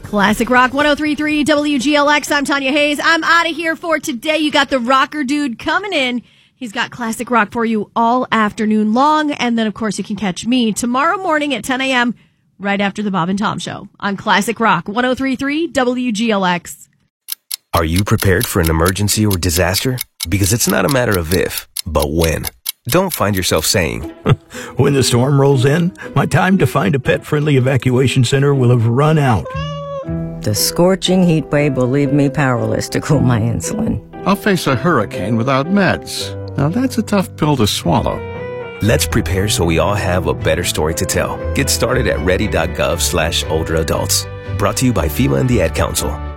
Classic Rock 103.3 WGLX. I'm Tanya Hayes. I'm out of here for today. You got the rocker dude coming in. He's got classic rock for you all afternoon long. And then, of course, you can catch me tomorrow morning at 10 a.m. right after the Bob and Tom Show on Classic Rock 103.3 WGLX. Are you prepared for an emergency or disaster? Because it's not a matter of if, but when. Don't find yourself saying, when the storm rolls in, my time to find a pet-friendly evacuation center will have run out. The scorching heat wave will leave me powerless to cool my insulin. I'll face a hurricane without meds. Now that's a tough pill to swallow. let's prepare so we all have a better story to tell. Get started at ready.gov/older adults. Brought to you by FEMA and the Ad Council.